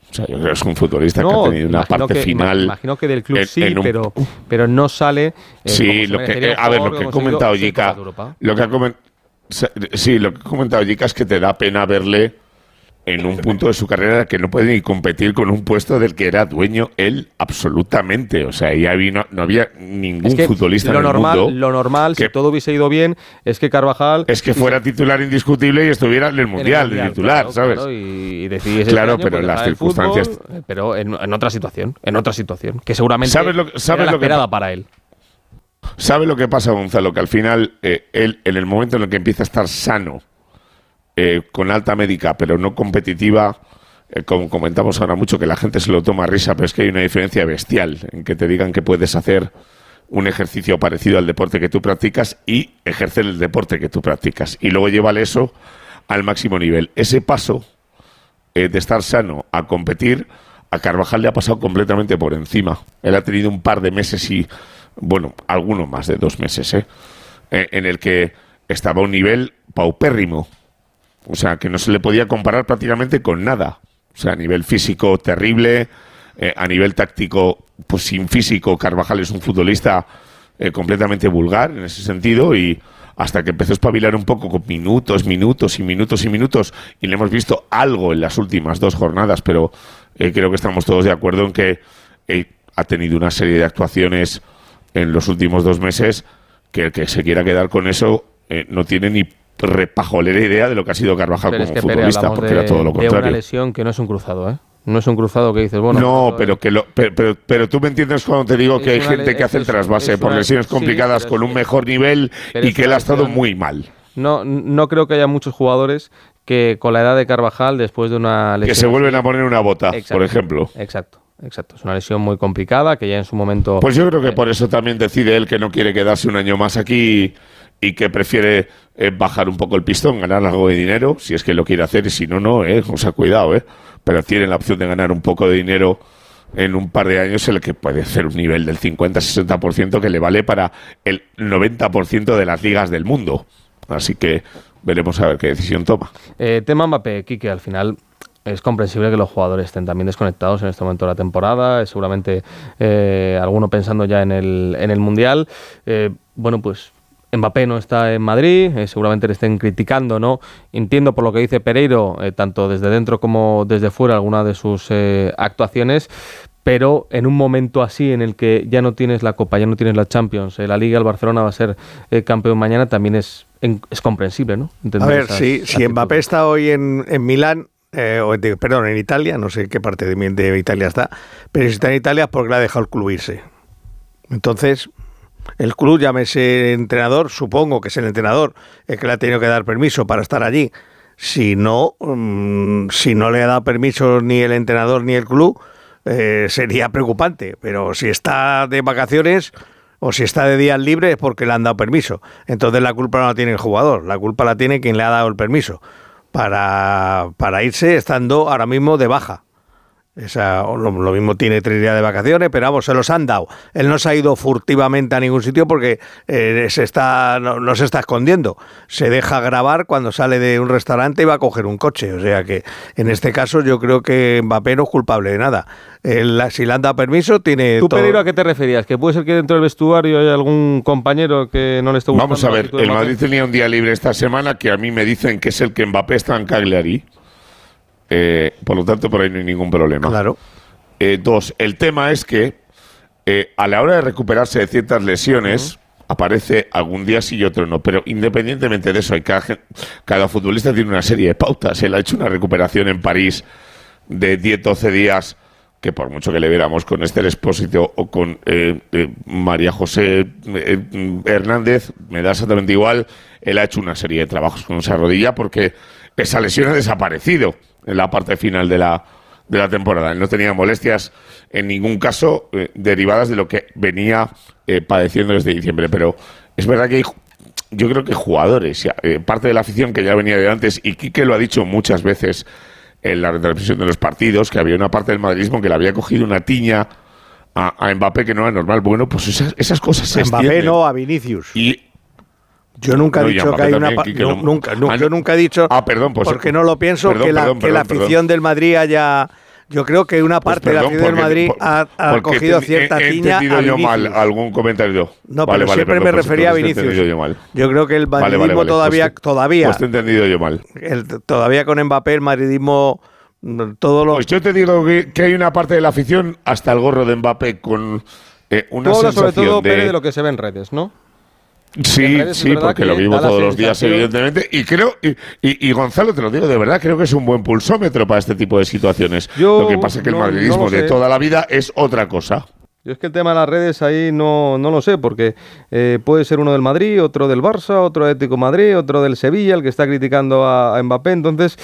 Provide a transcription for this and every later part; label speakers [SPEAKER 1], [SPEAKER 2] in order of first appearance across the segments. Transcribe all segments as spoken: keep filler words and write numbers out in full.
[SPEAKER 1] O sea, yo creo que es un futbolista
[SPEAKER 2] no,
[SPEAKER 1] que ha tenido una parte
[SPEAKER 2] que,
[SPEAKER 1] final.
[SPEAKER 2] Imagino que del club
[SPEAKER 1] en,
[SPEAKER 2] sí,
[SPEAKER 1] en un,
[SPEAKER 2] pero, pero no sale. Eh,
[SPEAKER 1] sí, lo que, eh, a ver, lo que ha comentado Jica. Lo que ha comentado. Sí, lo que ha comentado Jica es que te da pena verle en un punto de su carrera que no puede ni competir con un puesto del que era dueño él absolutamente. O sea, ya vino, no había ningún
[SPEAKER 2] es que
[SPEAKER 1] futbolista
[SPEAKER 2] lo
[SPEAKER 1] en el
[SPEAKER 2] normal,
[SPEAKER 1] mundo.
[SPEAKER 2] Lo normal, que, si todo hubiese ido bien, es que Carvajal...
[SPEAKER 1] Es que fuera titular indiscutible y estuviera en el Mundial, en el mundial de titular,
[SPEAKER 2] claro,
[SPEAKER 1] ¿sabes?
[SPEAKER 2] Claro, y, y decidiese
[SPEAKER 1] claro,
[SPEAKER 2] este año,
[SPEAKER 1] pero en las circunstancias...
[SPEAKER 2] Fútbol, pero en, en otra situación, en otra situación, que seguramente
[SPEAKER 1] ¿sabes lo, sabes
[SPEAKER 2] era la
[SPEAKER 1] lo que
[SPEAKER 2] esperada para él.
[SPEAKER 1] ¿Sabe lo que pasa, Gonzalo? Que al final, eh, él, en el momento en el que empieza a estar sano, eh, con alta médica, pero no competitiva... Eh, como comentamos ahora mucho, que la gente se lo toma a risa, pero es que hay una diferencia bestial en que te digan que puedes hacer un ejercicio parecido al deporte que tú practicas y ejercer el deporte que tú practicas. Y luego llévale eso al máximo nivel. Ese paso eh, de estar sano a competir, a Carvajal le ha pasado completamente por encima. Él ha tenido un par de meses y, bueno, alguno más de dos meses, ¿eh? Eh, en el que estaba a un nivel paupérrimo. O sea, que no se le podía comparar prácticamente con nada. O sea, a nivel físico terrible, eh, a nivel táctico, pues sin físico, Carvajal es un futbolista eh, completamente vulgar en ese sentido, y hasta que empezó a espabilar un poco con minutos, minutos y minutos y minutos, y le hemos visto algo en las últimas dos jornadas, pero eh, creo que estamos todos de acuerdo en que eh, ha tenido una serie de actuaciones en los últimos dos meses que el que se quiera quedar con eso eh, no tiene ni repajolera idea de lo que ha sido Carvajal pero como es que, futbolista, Pere, porque de, era todo lo contrario.
[SPEAKER 2] De una lesión que no es un cruzado, ¿eh? No es un cruzado que dices, bueno...
[SPEAKER 1] No, pero, es... que lo, pero, pero, pero tú me entiendes cuando te digo que hay gente que hace el trasvase por lesiones complicadas sí, con un mejor nivel y que él ha estado muy mal.
[SPEAKER 2] No, no creo que haya muchos jugadores que con la edad de Carvajal, después de una lesión...
[SPEAKER 1] Que se vuelven a poner una bota,
[SPEAKER 2] exacto,
[SPEAKER 1] por ejemplo.
[SPEAKER 2] Exacto. Exacto, es una lesión muy complicada que ya en su momento...
[SPEAKER 1] Pues yo creo que por eso también decide él que no quiere quedarse un año más aquí y que prefiere eh, bajar un poco el pistón, ganar algo de dinero, si es que lo quiere hacer, y si no, no, eh, o sea, cuidado, eh, pero tiene la opción de ganar un poco de dinero en un par de años en el que puede hacer un nivel del cincuenta a sesenta por ciento que le vale para el noventa por ciento de las ligas del mundo. Así que veremos a ver qué decisión toma.
[SPEAKER 2] Eh, tema Mbappé, Quique, al final... Es comprensible que los jugadores estén también desconectados en este momento de la temporada, seguramente eh, alguno pensando ya en el, en el Mundial. Eh, bueno, pues Mbappé no está en Madrid, eh, seguramente le estén criticando, ¿no? Entiendo por lo que dice Pereiro, eh, tanto desde dentro como desde fuera, alguna de sus eh, actuaciones, pero en un momento así en el que ya no tienes la Copa, ya no tienes la Champions, eh, la Liga, el Barcelona va a ser eh, campeón mañana, también es, en, es comprensible, ¿no?
[SPEAKER 3] Entender a ver, sí, si Mbappé está hoy en, en Milán, Eh, o de, perdón, en Italia, no sé qué parte de, de Italia está, pero si está en Italia es porque le ha dejado el club irse. Entonces, el club, llámese entrenador, supongo que es el entrenador el que le ha tenido que dar permiso para estar allí. Si no, um, si no le ha dado permiso ni el entrenador ni el club, eh, sería preocupante. Pero si está de vacaciones o si está de días libres es porque le han dado permiso. Entonces la culpa no la tiene el jugador, la culpa la tiene quien le ha dado el permiso para, para irse estando ahora mismo de baja. Esa, lo, lo mismo tiene tres días de vacaciones, pero vamos, se los han dado. Él no se ha ido furtivamente a ningún sitio porque eh, se está, no, no se está escondiendo. Se deja grabar cuando sale de un restaurante y va a coger un coche. O sea que en este caso yo creo que Mbappé no es culpable de nada. Él, si le han dado permiso, tiene
[SPEAKER 2] ¿Tú,
[SPEAKER 3] todo.
[SPEAKER 2] Pereiro, a qué te referías? ¿Que puede ser que dentro del vestuario haya algún compañero que no le esté gustando?
[SPEAKER 1] Vamos a ver, el Madrid tenía un día libre esta semana que a mí me dicen que es el que Mbappé está en Cagliari. Eh, por lo tanto, por ahí no hay ningún problema.
[SPEAKER 3] Claro.
[SPEAKER 1] Eh, dos, el tema es que eh, a la hora de recuperarse de ciertas lesiones, uh-huh. aparece algún día sí y otro no. Pero independientemente de eso, hay cada, cada futbolista tiene una serie de pautas. Él ha hecho una recuperación en París de diez a doce días, que por mucho que le viéramos con Esther Expósito o con eh, eh, María José eh, Hernández, me da exactamente igual. Él ha hecho una serie de trabajos con esa rodilla porque esa lesión ha desaparecido en la parte final de la, de la temporada. Él no tenía molestias en ningún caso eh, derivadas de lo que venía eh, padeciendo desde diciembre. Pero es verdad que hay, yo creo que jugadores, eh, parte de la afición que ya venía de antes, y Quique lo ha dicho muchas veces en la retransmisión de los partidos, que había una parte del madridismo que le había cogido una tiña a, a Mbappé que no era normal. Bueno, pues esas, esas cosas se
[SPEAKER 3] Mbappé
[SPEAKER 1] extienden.
[SPEAKER 3] No, a Vinicius.
[SPEAKER 1] Y
[SPEAKER 3] Yo nunca
[SPEAKER 1] no,
[SPEAKER 3] he dicho que hay
[SPEAKER 1] también,
[SPEAKER 3] una...
[SPEAKER 1] Quique,
[SPEAKER 3] no,
[SPEAKER 1] no,
[SPEAKER 3] nunca, no,
[SPEAKER 1] ah,
[SPEAKER 3] yo nunca he dicho...
[SPEAKER 1] Ah, perdón, pues...
[SPEAKER 3] Porque no lo pienso,
[SPEAKER 1] perdón,
[SPEAKER 3] que la,
[SPEAKER 1] perdón,
[SPEAKER 3] que la
[SPEAKER 1] perdón,
[SPEAKER 3] afición
[SPEAKER 1] perdón.
[SPEAKER 3] del Madrid haya, Yo creo que una
[SPEAKER 1] Pues
[SPEAKER 3] parte
[SPEAKER 1] perdón,
[SPEAKER 3] de la afición del
[SPEAKER 1] porque-
[SPEAKER 3] Madrid
[SPEAKER 1] por-
[SPEAKER 3] ha, ha
[SPEAKER 1] porque
[SPEAKER 3] cogido
[SPEAKER 1] he-
[SPEAKER 3] cierta
[SPEAKER 1] he,
[SPEAKER 3] tiña
[SPEAKER 1] entendido
[SPEAKER 3] a
[SPEAKER 1] yo mal
[SPEAKER 3] Vinicius.
[SPEAKER 1] algún comentario.
[SPEAKER 3] No,
[SPEAKER 1] Vale,
[SPEAKER 3] pero
[SPEAKER 1] vale,
[SPEAKER 3] siempre
[SPEAKER 1] perdón,
[SPEAKER 3] me
[SPEAKER 1] pues
[SPEAKER 3] refería a
[SPEAKER 1] entonces he
[SPEAKER 3] Vinicius.
[SPEAKER 1] entendido yo mal.
[SPEAKER 3] Yo creo que el
[SPEAKER 1] Vale,
[SPEAKER 3] madridismo
[SPEAKER 1] vale, vale,
[SPEAKER 3] todavía,
[SPEAKER 1] pues te-
[SPEAKER 3] todavía,
[SPEAKER 1] Pues te he entendido yo mal.
[SPEAKER 3] el- todavía con Mbappé, el madridismo, mm, todo lo...
[SPEAKER 1] Pues yo te digo que, que hay una parte de la afición, hasta el gorro de Mbappé, con eh, una
[SPEAKER 2] Tú hablas sobre
[SPEAKER 1] sensación
[SPEAKER 2] todo,
[SPEAKER 1] de...
[SPEAKER 2] Pérez, de lo que se ve en redes, ¿no? En
[SPEAKER 1] Sí,
[SPEAKER 2] redes es
[SPEAKER 1] sí,
[SPEAKER 2] verdad
[SPEAKER 1] porque
[SPEAKER 2] que
[SPEAKER 1] lo vivo
[SPEAKER 2] da la
[SPEAKER 1] todos los días,
[SPEAKER 2] sensación-
[SPEAKER 1] evidentemente. Y creo, y, y, y Gonzalo, te lo digo de verdad, creo que es un buen pulsómetro para este tipo de situaciones.
[SPEAKER 2] Yo
[SPEAKER 1] lo que pasa es que
[SPEAKER 2] no-
[SPEAKER 1] el madridismo
[SPEAKER 2] no lo
[SPEAKER 1] de
[SPEAKER 2] sé.
[SPEAKER 1] toda la vida es otra cosa.
[SPEAKER 2] Yo es que el tema de las redes ahí no, no lo sé, porque eh, puede ser uno del Madrid, otro del Barça, otro de Atlético de Madrid, otro del Sevilla, el que está criticando a, a Mbappé. Entonces,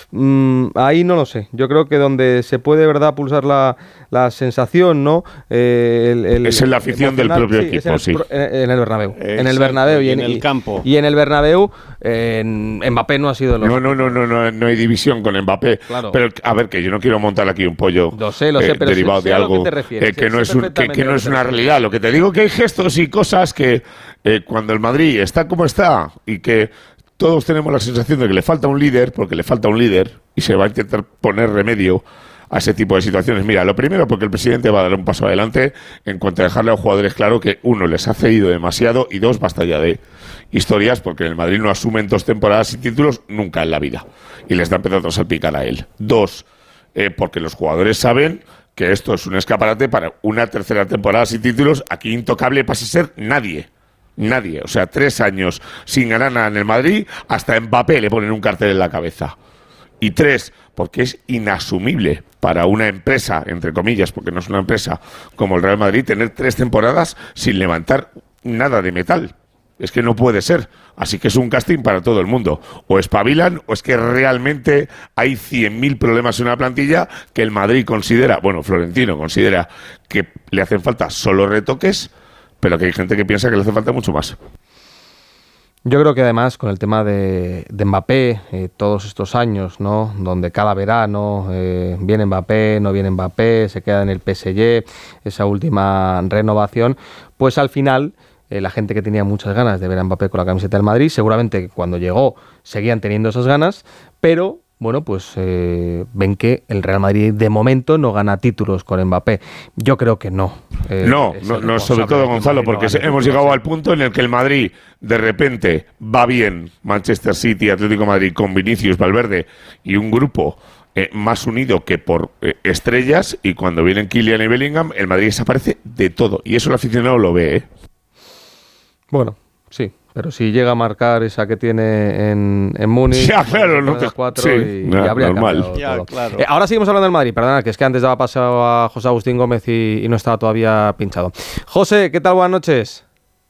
[SPEAKER 2] mmm, ahí no lo sé. Yo creo que donde se puede de verdad pulsar la, la sensación, ¿no? Eh, el- el-
[SPEAKER 1] Es en la afición del
[SPEAKER 2] emocional,
[SPEAKER 1] propio
[SPEAKER 2] sí,
[SPEAKER 1] equipo,
[SPEAKER 2] es en el,
[SPEAKER 1] sí.
[SPEAKER 2] pro- en, en el Bernabéu. en el
[SPEAKER 4] Exacto,
[SPEAKER 2] Bernabéu
[SPEAKER 4] y en el campo.
[SPEAKER 2] Y en el Bernabéu, eh, en- Mbappé no ha sido de los...
[SPEAKER 1] No, no, no, no, no, no hay división con Mbappé.
[SPEAKER 2] Claro.
[SPEAKER 1] Pero, a ver, que yo no quiero montar aquí un pollo
[SPEAKER 2] Lo sé, lo sé, pero
[SPEAKER 1] derivado
[SPEAKER 2] sé- sé
[SPEAKER 1] de
[SPEAKER 2] a lo
[SPEAKER 1] algo
[SPEAKER 2] que te refieres,
[SPEAKER 1] eh, que,
[SPEAKER 2] sé-
[SPEAKER 1] no
[SPEAKER 2] sé
[SPEAKER 1] es un- que,
[SPEAKER 2] perfectamente
[SPEAKER 1] que
[SPEAKER 2] a
[SPEAKER 1] no
[SPEAKER 2] lo
[SPEAKER 1] es
[SPEAKER 2] que te
[SPEAKER 1] una
[SPEAKER 2] refieres.
[SPEAKER 1] realidad. Lo que te digo que hay gestos y cosas que eh, cuando el Madrid está como está y que todos tenemos la sensación de que le falta un líder, porque le falta un líder y se va a intentar poner remedio a ese tipo de situaciones. Mira, lo primero, porque el presidente va a dar un paso adelante en cuanto a dejarle a los jugadores claro que uno, les ha cedido demasiado y dos, basta ya de historias, porque en el Madrid no asumen dos temporadas sin títulos nunca en la vida y les da empezando a salpicar a él. Dos, eh, porque los jugadores saben que esto es un escaparate para una tercera temporada sin títulos. Aquí intocable pasa a ser nadie. Nadie. O sea, tres años sin ganar nada en el Madrid, hasta Mbappé le ponen un cartel en la cabeza. Y tres, porque es inasumible para una empresa, entre comillas, porque no es una empresa, como el Real Madrid, tener tres temporadas sin levantar nada de metal. Es que no puede ser. Así que es un casting para todo el mundo. O espabilan, o es que realmente hay cien mil problemas en una plantilla que el Madrid considera, bueno, Florentino considera que le hacen falta solo retoques, pero que hay gente que piensa que le hace falta mucho más.
[SPEAKER 2] Yo creo que además con el tema de, de Mbappé, eh, todos estos años, ¿no? Donde cada verano eh, viene Mbappé, no viene Mbappé, se queda en el P S G, esa última renovación, pues al final eh, la gente que tenía muchas ganas de ver a Mbappé con la camiseta del Madrid, seguramente cuando llegó seguían teniendo esas ganas, pero bueno, pues eh, ven que el Real Madrid de momento no gana títulos con Mbappé. Yo creo que no. Eh,
[SPEAKER 1] No,
[SPEAKER 2] es
[SPEAKER 1] no,
[SPEAKER 2] el
[SPEAKER 1] no, sobre
[SPEAKER 2] responsable
[SPEAKER 1] todo
[SPEAKER 2] de que el
[SPEAKER 1] Gonzalo,
[SPEAKER 2] Madrid no
[SPEAKER 1] porque
[SPEAKER 2] gane
[SPEAKER 1] se- hemos
[SPEAKER 2] títulos,
[SPEAKER 1] llegado
[SPEAKER 2] sí.
[SPEAKER 1] al punto en el que el Madrid de repente va bien, Manchester City, Atlético de Madrid, con Vinicius, Valverde y un grupo eh, más unido que por eh, estrellas, y cuando vienen Kylian y Bellingham, el Madrid desaparece de todo, y eso el aficionado lo ve, ¿eh?
[SPEAKER 2] Bueno, sí, pero si llega a marcar esa que tiene en, en Múnich,
[SPEAKER 1] Ya, claro, no te-
[SPEAKER 2] cuatro
[SPEAKER 1] sí,
[SPEAKER 2] y, y
[SPEAKER 1] na-
[SPEAKER 2] habría
[SPEAKER 1] normal.
[SPEAKER 2] cambiado
[SPEAKER 4] Ya,
[SPEAKER 2] todo.
[SPEAKER 4] claro.
[SPEAKER 2] Eh, ahora seguimos hablando del Madrid, perdona, que es que antes daba paso a José Agustín Gómez y, y no estaba todavía pinchado. José, ¿qué tal? Buenas noches.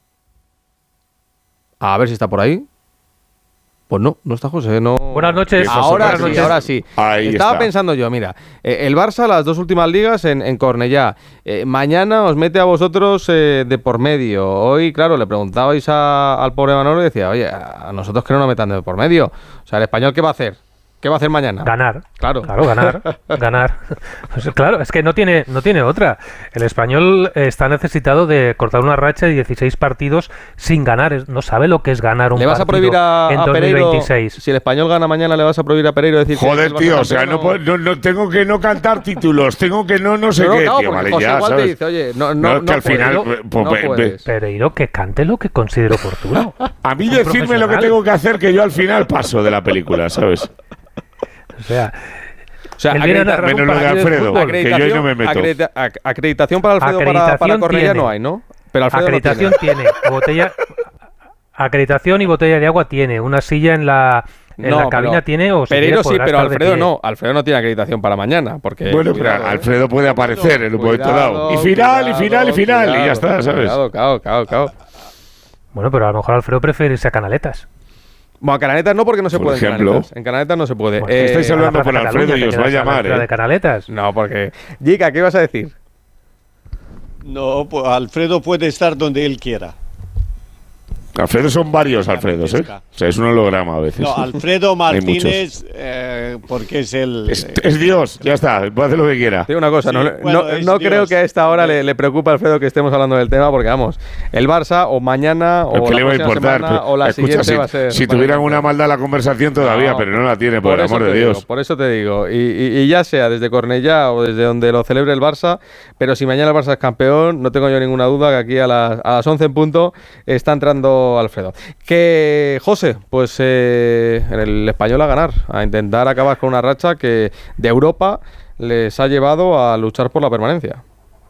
[SPEAKER 2] A ver si está por ahí. Pues no, no está José, no.
[SPEAKER 5] Buenas noches.
[SPEAKER 1] Eso
[SPEAKER 2] Ahora
[SPEAKER 1] Buenas
[SPEAKER 2] sí,
[SPEAKER 1] noches.
[SPEAKER 2] ahora sí.
[SPEAKER 1] Ahí
[SPEAKER 2] Estaba
[SPEAKER 1] está.
[SPEAKER 2] pensando yo, mira, eh, el Barça las dos últimas ligas en, en Cornellá. Eh, mañana os mete a vosotros eh, de por medio. Hoy, claro, le preguntabais a- al pobre Manolo y decía, oye, a nosotros que no nos metan de por medio. O sea, ¿el español qué va a hacer? ¿Qué va a hacer mañana?
[SPEAKER 5] Ganar.
[SPEAKER 2] Claro.
[SPEAKER 5] Claro, ganar. ganar. Pues claro, es que no tiene, no tiene otra. El español eh, está necesitado de cortar una racha de dieciséis partidos sin ganar. Es- No sabe lo que es ganar un
[SPEAKER 2] ¿Le vas a
[SPEAKER 5] partido
[SPEAKER 2] prohibir a,
[SPEAKER 5] en
[SPEAKER 2] a Pereiro?
[SPEAKER 5] dos mil veintiséis.
[SPEAKER 2] Si el español gana mañana, ¿le vas a prohibir a Pereiro decir que
[SPEAKER 1] Joder,
[SPEAKER 2] el Barça
[SPEAKER 1] tío, o sea,
[SPEAKER 2] campeón
[SPEAKER 1] no, puedo- no, no tengo que no cantar títulos, tengo que no no sé
[SPEAKER 2] No, no,
[SPEAKER 1] qué,
[SPEAKER 2] claro,
[SPEAKER 1] tío,
[SPEAKER 2] porque
[SPEAKER 1] vale,
[SPEAKER 2] José
[SPEAKER 1] ya,
[SPEAKER 2] igual te
[SPEAKER 1] ¿sabes?
[SPEAKER 2] dice, oye, no, no,
[SPEAKER 1] No, es que
[SPEAKER 2] no
[SPEAKER 1] al final,
[SPEAKER 2] puedes,
[SPEAKER 1] pues,
[SPEAKER 2] no
[SPEAKER 1] ve- ve-
[SPEAKER 2] puedes.
[SPEAKER 5] Pereiro, que cante lo que considere oportuno.
[SPEAKER 1] A mí
[SPEAKER 5] Un
[SPEAKER 1] decirme lo que
[SPEAKER 5] profesional.
[SPEAKER 1] tengo que hacer, que yo al final paso de la película, ¿sabes?
[SPEAKER 5] O sea,
[SPEAKER 2] O sea,
[SPEAKER 5] Él viene a
[SPEAKER 2] acredita-
[SPEAKER 5] narrar un
[SPEAKER 1] menos lo de
[SPEAKER 5] partido de
[SPEAKER 1] Alfredo,
[SPEAKER 5] fútbol.
[SPEAKER 1] que yo ahí no me meto.
[SPEAKER 2] acredita- ac- acreditación para Alfredo para,
[SPEAKER 5] Acreditación
[SPEAKER 2] para Cornellá
[SPEAKER 5] tiene.
[SPEAKER 2] no hay, ¿no? Pero Alfredo no
[SPEAKER 5] acreditación
[SPEAKER 2] tiene.
[SPEAKER 5] tiene. Botella, acreditación y botella de agua tiene. Una silla en la, en
[SPEAKER 2] No,
[SPEAKER 5] la cabina
[SPEAKER 2] pero
[SPEAKER 5] tiene. O si
[SPEAKER 2] Pereiro
[SPEAKER 5] quiere,
[SPEAKER 2] sí,
[SPEAKER 5] podrá
[SPEAKER 2] pero
[SPEAKER 5] estar de
[SPEAKER 2] Alfredo
[SPEAKER 5] pie.
[SPEAKER 2] no. Alfredo no tiene acreditación para mañana. Porque,
[SPEAKER 1] Bueno,
[SPEAKER 2] cuidado,
[SPEAKER 1] pero
[SPEAKER 2] ¿eh?
[SPEAKER 1] Alfredo puede aparecer en un momento
[SPEAKER 2] Cuidado,
[SPEAKER 1] dado. Y final, y final, y final, y ya
[SPEAKER 2] cuidado,
[SPEAKER 1] está, ¿sabes?
[SPEAKER 2] Cuidado, claro, claro, claro.
[SPEAKER 5] Bueno, pero a lo mejor Alfredo prefiere irse a Canaletas.
[SPEAKER 2] Bueno, Canaletas no, porque no se
[SPEAKER 1] Por
[SPEAKER 2] puede.
[SPEAKER 1] ejemplo.
[SPEAKER 2] En Canaletas. En Canaletas no se puede.
[SPEAKER 5] Bueno,
[SPEAKER 2] Eh,
[SPEAKER 1] estáis
[SPEAKER 5] a la
[SPEAKER 1] hablando
[SPEAKER 5] Plaza
[SPEAKER 1] por Alfredo
[SPEAKER 5] Cataluña,
[SPEAKER 1] y os
[SPEAKER 5] que
[SPEAKER 1] va a
[SPEAKER 5] queda
[SPEAKER 1] llamar,
[SPEAKER 5] la entrada
[SPEAKER 1] ¿eh?
[SPEAKER 5] de Canaletas.
[SPEAKER 2] No, porque. Jica, ¿qué ibas a decir?
[SPEAKER 4] No, pues Alfredo puede estar donde él quiera.
[SPEAKER 1] Alfredo son varios Alfredos, ¿eh? O sea, es un holograma a veces.
[SPEAKER 4] No, Alfredo Martínez, eh, porque es el...
[SPEAKER 1] Es, es Dios, ya está, puede hacer lo que quiera.
[SPEAKER 2] Digo una cosa,
[SPEAKER 4] Sí,
[SPEAKER 2] no,
[SPEAKER 4] bueno,
[SPEAKER 2] no,
[SPEAKER 4] es
[SPEAKER 2] no
[SPEAKER 4] Dios.
[SPEAKER 2] creo que a esta hora le, le preocupe a Alfredo que estemos hablando del tema, porque vamos, el Barça o mañana o
[SPEAKER 1] ¿Qué
[SPEAKER 2] la
[SPEAKER 1] le va a
[SPEAKER 2] próxima
[SPEAKER 1] importar?
[SPEAKER 2] semana o la
[SPEAKER 1] Escucha,
[SPEAKER 2] siguiente
[SPEAKER 1] si,
[SPEAKER 2] va a ser...
[SPEAKER 1] si
[SPEAKER 2] va a
[SPEAKER 1] tuvieran
[SPEAKER 2] ser-
[SPEAKER 1] una maldad la conversación todavía,
[SPEAKER 2] No,
[SPEAKER 1] pero no la tiene, por, el
[SPEAKER 2] eso
[SPEAKER 1] amor de
[SPEAKER 2] te
[SPEAKER 1] Dios.
[SPEAKER 2] digo, por eso te digo, y, y- y ya sea desde Cornellá o desde donde lo celebre el Barça, pero si mañana el Barça es campeón, no tengo yo ninguna duda que aquí a las, a las once en punto está entrando Alfredo. Que, José, pues eh, en el Español a ganar, a intentar acabar con una racha que de Europa les ha llevado a luchar por la permanencia.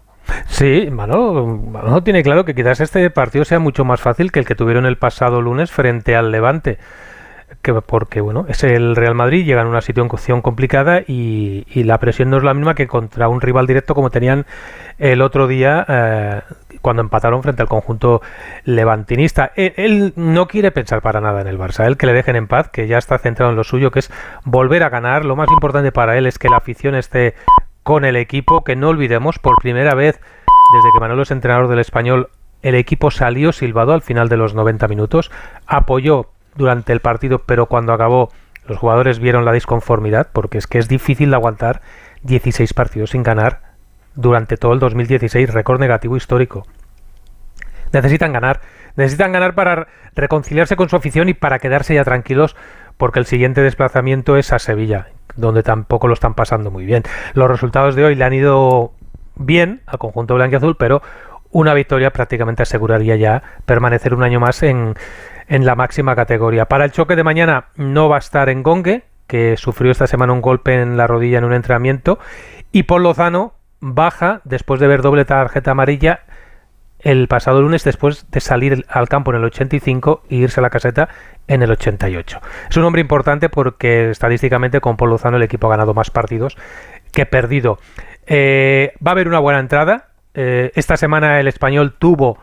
[SPEAKER 5] Sí, Manolo, Manolo tiene claro que quizás este partido sea mucho más fácil que el que tuvieron el pasado lunes frente al Levante. Que porque, bueno, es el Real Madrid, llega en una situación complicada y, y la presión no es la misma que contra un rival directo como tenían el otro día eh, cuando empataron frente al conjunto levantinista. Él, él no quiere pensar para nada en el Barça, él que le dejen en paz, que ya está centrado en lo suyo, que es volver a ganar. Lo más importante para él es que la afición esté con el equipo, que no olvidemos, por primera vez desde que Manolo es entrenador del Español, el equipo salió silbado al final de los noventa minutos, apoyó durante el partido, pero cuando acabó los jugadores vieron la disconformidad, porque es que es difícil de aguantar dieciséis partidos sin ganar durante todo el dos mil dieciséis, récord negativo histórico. Necesitan ganar, necesitan ganar para reconciliarse con su afición y para quedarse ya tranquilos, porque el siguiente desplazamiento es a Sevilla, donde tampoco lo están pasando muy bien. Los resultados de hoy le han ido bien al conjunto blanquiazul, pero una victoria prácticamente aseguraría ya permanecer un año más en en la máxima categoría. Para el choque de mañana no va a estar Engongue, que sufrió esta semana un golpe en la rodilla en un entrenamiento, y Paul Lozano baja después de ver doble tarjeta amarilla el pasado lunes, después de salir al campo en el ochenta y cinco e irse a la caseta en el ochenta y ocho. Es un hombre importante porque estadísticamente con Paul Lozano el equipo ha ganado más partidos que perdido. Eh, va a haber una buena entrada. Eh, esta semana el Español tuvo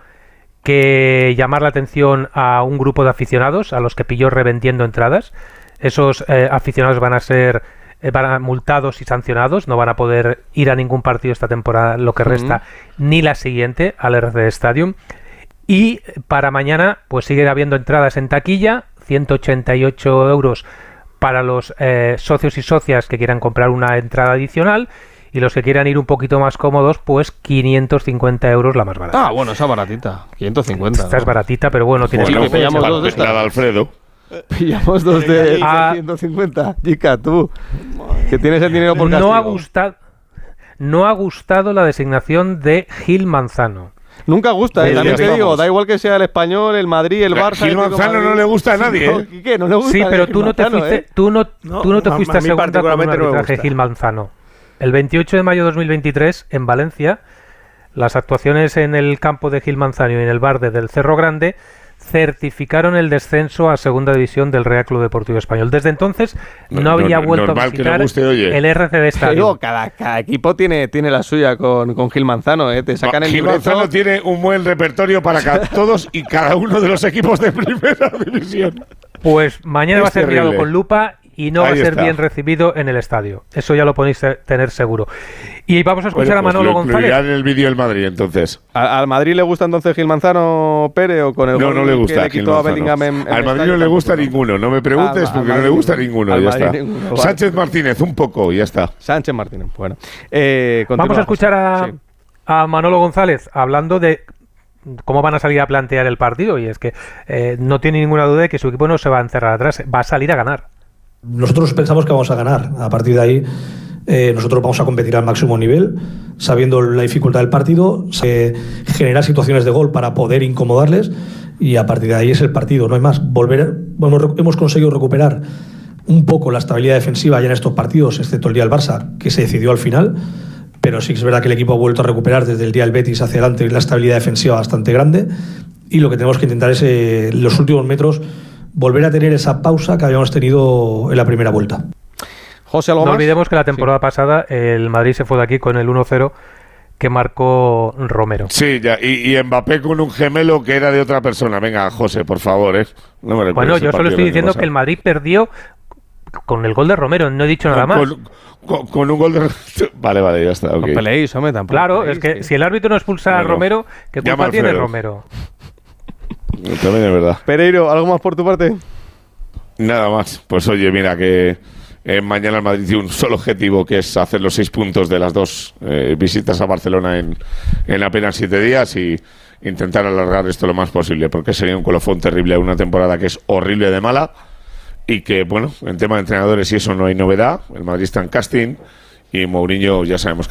[SPEAKER 5] que llamar la atención a un grupo de aficionados a los que pilló revendiendo entradas. Esos eh, aficionados van a ser eh, van a multados y sancionados, no van a poder ir a ningún partido esta temporada, lo que resta, uh-huh. ni la siguiente al R C D Stadium. Y para mañana pues sigue habiendo entradas en taquilla, ciento ochenta y ocho euros para los eh, socios y socias que quieran comprar una entrada adicional. Y los que quieran ir un poquito más cómodos, pues quinientos cincuenta euros la más barata.
[SPEAKER 2] Ah, bueno, esa baratita. quinientos cincuenta.
[SPEAKER 5] Esta
[SPEAKER 2] ¿no?
[SPEAKER 5] es baratita, pero bueno, tienes
[SPEAKER 1] Bueno,
[SPEAKER 5] que
[SPEAKER 1] pues
[SPEAKER 2] pillamos
[SPEAKER 1] para
[SPEAKER 2] dos de estas.
[SPEAKER 1] la de Alfredo.
[SPEAKER 2] Pillamos dos de
[SPEAKER 5] Ah.
[SPEAKER 2] ciento cincuenta. Chica, tú, que tienes el dinero por castigo.
[SPEAKER 5] No ha gustado, no ha gustado la designación de Gil Manzano.
[SPEAKER 2] Nunca gusta, ¿eh?
[SPEAKER 1] Sí,
[SPEAKER 2] También
[SPEAKER 1] ya
[SPEAKER 2] te digo,
[SPEAKER 1] estamos.
[SPEAKER 2] da igual que sea el Español, el Madrid, el Barça...
[SPEAKER 1] Gil
[SPEAKER 2] el Atlético
[SPEAKER 1] Manzano
[SPEAKER 2] de Madrid.
[SPEAKER 1] no le gusta a nadie,
[SPEAKER 2] No,
[SPEAKER 1] ¿eh?
[SPEAKER 2] ¿qué? No le gusta.
[SPEAKER 5] Sí, pero
[SPEAKER 2] Gil
[SPEAKER 5] tú no te
[SPEAKER 2] Manzano,
[SPEAKER 5] fuiste,
[SPEAKER 2] ¿eh?
[SPEAKER 5] tú no,
[SPEAKER 3] No,
[SPEAKER 5] tú no te
[SPEAKER 3] a-
[SPEAKER 5] fuiste
[SPEAKER 3] a
[SPEAKER 5] a
[SPEAKER 3] mí
[SPEAKER 5] segunda con un
[SPEAKER 3] particularmente no me
[SPEAKER 5] arbitraje
[SPEAKER 3] gusta.
[SPEAKER 5] Gil Manzano. El veintiocho de mayo de dos mil veintitrés, en Valencia, las actuaciones en el campo de Gil Manzano y en el Barde del Cerro Grande certificaron el descenso a segunda división del Real Club Deportivo Español. Desde entonces no,
[SPEAKER 1] No-
[SPEAKER 5] había
[SPEAKER 1] no-
[SPEAKER 5] vuelto a
[SPEAKER 1] normal que le
[SPEAKER 5] visitar
[SPEAKER 1] guste, oye.
[SPEAKER 5] el R C D
[SPEAKER 2] Te
[SPEAKER 5] Stadium.
[SPEAKER 2] digo, cada, cada equipo tiene, tiene la suya con, con Gil Manzano, ¿eh? Te sacan el
[SPEAKER 1] Gil
[SPEAKER 2] libreto...
[SPEAKER 1] Manzano tiene un buen repertorio para ca- todos y cada uno de los equipos de primera división.
[SPEAKER 5] Pues mañana
[SPEAKER 1] Es
[SPEAKER 5] va a ser mirado
[SPEAKER 1] terrible.
[SPEAKER 5] con lupa y no va
[SPEAKER 1] Ahí
[SPEAKER 5] a ser
[SPEAKER 1] está.
[SPEAKER 5] bien recibido en el estadio. Eso ya lo podéis eh, tener seguro. Y vamos a escuchar
[SPEAKER 1] Bueno,
[SPEAKER 5] a
[SPEAKER 1] pues
[SPEAKER 5] Manolo
[SPEAKER 1] lo incluirán
[SPEAKER 5] González.
[SPEAKER 1] en el vídeo del Madrid, entonces.
[SPEAKER 2] ¿A- ¿Al Madrid le gusta entonces Gil Manzano, Pérez, o con el
[SPEAKER 1] No,
[SPEAKER 2] gol
[SPEAKER 1] no le
[SPEAKER 2] que
[SPEAKER 1] gusta
[SPEAKER 2] le
[SPEAKER 1] Gil
[SPEAKER 2] quitó a
[SPEAKER 1] Manzano.
[SPEAKER 2] Bellingham en, en
[SPEAKER 1] Al
[SPEAKER 2] el
[SPEAKER 1] Madrid
[SPEAKER 2] estadio?
[SPEAKER 1] no le gusta
[SPEAKER 2] Tampoco.
[SPEAKER 1] ninguno. No me preguntes
[SPEAKER 2] Al- al
[SPEAKER 1] porque no le
[SPEAKER 2] Madrid-
[SPEAKER 1] gusta ninguno.
[SPEAKER 2] al
[SPEAKER 1] Ya
[SPEAKER 2] Madrid
[SPEAKER 1] está.
[SPEAKER 2] ninguno, vale.
[SPEAKER 1] Sánchez Martínez, un poco, ya está.
[SPEAKER 2] Sánchez Martínez, bueno. Eh,
[SPEAKER 5] Vamos
[SPEAKER 2] continúa,
[SPEAKER 5] a escuchar a,
[SPEAKER 2] José. Sí.
[SPEAKER 5] a Manolo González hablando de cómo van a salir a plantear el partido. Y es que eh, no tiene ninguna duda de que su equipo no se va a encerrar atrás, va a salir a ganar.
[SPEAKER 6] Nosotros pensamos que vamos a ganar. A partir de ahí, eh, nosotros vamos a competir al máximo nivel, sabiendo la dificultad del partido, eh, generar situaciones de gol para poder incomodarles, y a partir de ahí es el partido, no hay más. Volver, bueno, hemos conseguido recuperar un poco la estabilidad defensiva ya en estos partidos, excepto el día del Barça, que se decidió al final, pero sí que es verdad que el equipo ha vuelto a recuperar desde el día del Betis hacia adelante la estabilidad defensiva bastante grande, y lo que tenemos que intentar es, eh, en los últimos metros, volver a tener esa pausa que habíamos tenido en la primera vuelta.
[SPEAKER 2] José, ¿algo
[SPEAKER 5] No
[SPEAKER 2] más?
[SPEAKER 5] olvidemos que la temporada pasada el Madrid se fue de aquí con el uno cero que marcó Romero.
[SPEAKER 1] Sí, ya. Y, y Mbappé con un gemelo que era de otra persona. Venga, José, por favor, ¿eh? No me recuerdes
[SPEAKER 5] Bueno,
[SPEAKER 1] ese
[SPEAKER 5] yo solo
[SPEAKER 1] partido
[SPEAKER 5] estoy
[SPEAKER 1] del año
[SPEAKER 5] diciendo
[SPEAKER 1] pasado.
[SPEAKER 5] que el Madrid perdió con el gol de Romero, no he dicho nada más.
[SPEAKER 1] Con, con- con un gol de... Vale, vale, ya está.
[SPEAKER 2] No
[SPEAKER 1] ok.
[SPEAKER 2] peleéis, hombre, tampoco.
[SPEAKER 5] Claro,
[SPEAKER 2] peleéis,
[SPEAKER 5] es que
[SPEAKER 2] tío.
[SPEAKER 5] si el árbitro no expulsa a
[SPEAKER 1] Bueno,
[SPEAKER 5] Romero, ¿qué
[SPEAKER 1] llama
[SPEAKER 5] culpa
[SPEAKER 1] a
[SPEAKER 5] tiene
[SPEAKER 1] Alfredo.
[SPEAKER 5] Romero?
[SPEAKER 1] También es verdad.
[SPEAKER 7] Pereiro, ¿algo más por tu parte?
[SPEAKER 1] Nada más. Pues oye, mira que eh, mañana el Madrid tiene un solo objetivo, que es hacer los seis puntos de las dos eh, visitas a Barcelona en, en apenas siete días y intentar alargar esto lo más posible, porque sería un colofón terrible a una temporada que es horrible de mala y que, bueno, en tema de entrenadores y eso no hay novedad. El Madrid está en casting y Mourinho ya sabemos que